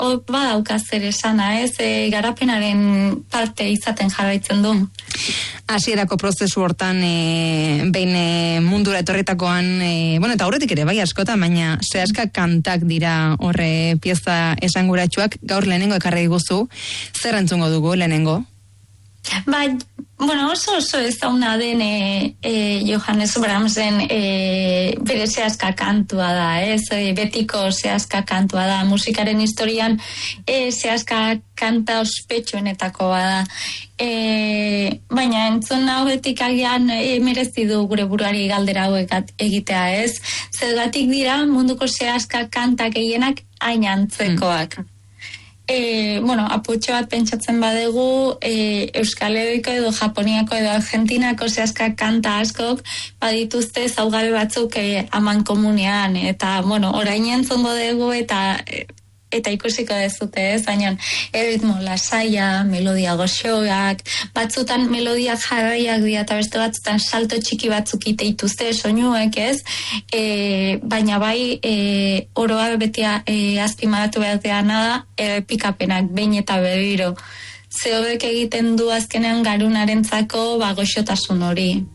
badauka zer esana, ez? Garapenaren parte izaten jarraitzen du. Hasierako prozesu hortan, behin mundura etorritakoan, eta aurretik ere, bai askota, baina zehaska kantak dira horre pieza esanguratsuak, gaur lehenengo ekarri guzu, zer entzungo dugu lehenengo? Bai, oso ezaguna den Johannes Brahmsen bere zehaska kantua da, betiko zehaska kantua da, musikaren historian zehaska kanta ospetsuenetako bada. Baina entzun hauetik agian merezi du gure buruari galdera hauek egitea, ez? Zergatik dira munduko zehaska kanta gehienak hain antzekoak. Aputxo bat pentsatzen badegu, Euskal Herriko edo Japoniako edo Argentinako zehaska kanta askok badituzte zaugabe batzuk aman komunean, eta orain entzongo dugu eta ikusiko dezute, ez? Baina erritmo lasaia, melodia goxoak, batzutan melodia jarraiak dira eta beste batzutan salto txiki batzuk iteituzte soinuek, ez? Baina bai oroa beti azpimarratu behar dena da pikapenak behin eta berriro. Ze horrek egiten du azkenean garunarentzako goxotasun hori.